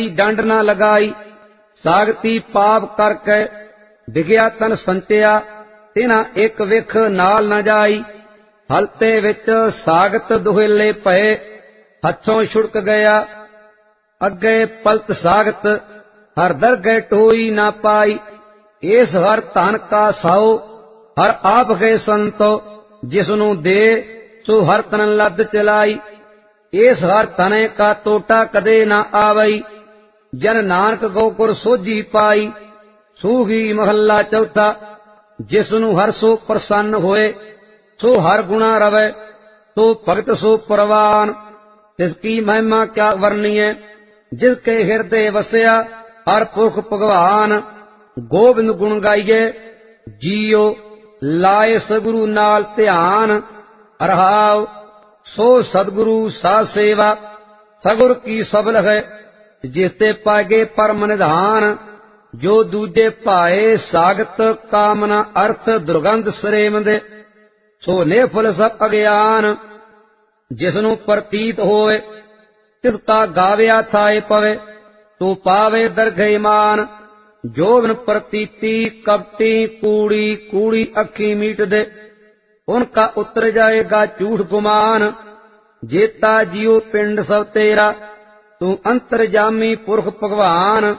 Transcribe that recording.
ਡੰਡ ਨਾ ਲਗਾਈ। ਸਾਗਤੀ ਪਾਪ ਕਰਕੇ ਵਿਗਿਆ ਤਨ ਸੰਚਿਆ, ਤਿਨਾ ਇੱਕ ਵਿਖ ਨਾਲ ਨ ਜਾਈ। ਹਲਤੇ ਵਿੱਚ ਸਾਗਤ ਦੁਹੇਲੇ ਭਏ, ਹੱਥੋਂ ਛੁੜਕ ਗਿਆ। ਅੱਗੇ ਪਲਤ ਸਾਗਤ ਹਰ ਦਰਗਹਿ ਟੋਈ ਨਾ ਪਾਈ। ਇਸ ਹਰ ਧਨ ਕਾ ਸਾਉ ਹਰ ਆਪ ਗਏ ਸੰਤੋ, ਜਿਸਨੂੰ ਦੇ ਸੋ ਹਰ ਤਨ ਲੱਦ ਚਲਾਈ। ਇਸ ਹਰ ਤਨੇ ਕਾ ਟੋਟਾ ਕਦੇ ਨਾ ਆਵਈ, ਜਨ ਨਾਨਕ ਗੋਕੁਰ ਸੋਝੀ ਪਾਈ। ਸੂਹੀ ਮਹੱਲਾ ਚੌਥਾ। ਜਿਸਨੂੰ ਹਰ ਸੋ ਪ੍ਰਸੰਨ ਹੋਏ, ਸੋ ਹਰ ਗੁਣਾ ਰਵੈ, ਸੋ ਭਗਤ ਸੋ ਪ੍ਰਵਾਨ। ਤਿਸਕੀ ਮਹਿਮਾ ਕਿਆ ਵਰਨੀਐ, ਜਿਸਕੇ ਹਿਰਦੇ ਵਸਿਆ ਹਰ ਪੁਰਖ ਭਗਵਾਨ। ਗੋਬਿੰਦ ਗੁਣ ਗਾਈਏ ਜੀਓ, ਲਾਏ ਸਤਿਗੁਰੂ ਨਾਲ ਧਿਆਨ। ਰਹਾਉ ਸੋ ਸਤਿਗੁਰੂ ਸਾ ਸੇਵਾ, ਸਗੁਰ ਕੀ ਸਬਲ ਹੈ, ਜਿਸ ਤੇ ਪਾਗੇ ਪਰਮ ਨਿਧਾਨ। ਜੋ ਦੂਜੇ ਭਾਏ ਸਾਗਤ ਕਾਮਨਾ ਅਰਥ ਦੁਰਗੰਧ ਸਰੇਮਦੇ, ਸੋ ਨਿਫਲ ਸਭ ਅਗਿਆਨ। ਜਿਸਨੂੰ ਪ੍ਰਤੀਤ ਹੋਏ ਤਿਸ ਕਾ ਗਾਵਿਆ ਥਾਏ ਪਵੇ, ਤੋ ਪਾਵੇ ਦਰਗਹਿ ਮਾਨ। ਜੋ ਬਿਨ ਪ੍ਰਤੀਤੀ ਕਪਟੀ ਕੂੜੀ ਕੂੜੀ ਅੱਖੀ ਮੀਟਦੇ, ਉਨਕਾ ਉਤਰ ਜਾਏਗਾ ਝੂਠ ਗੁਮਾਨ। ਜੇਤਾ ਜੀਉ ਪਿੰਡ ਸਭ ਤੇਰਾ, ਤੂੰ ਅੰਤਰਜਾਮੀ ਪੁਰਖ ਭਗਵਾਨ।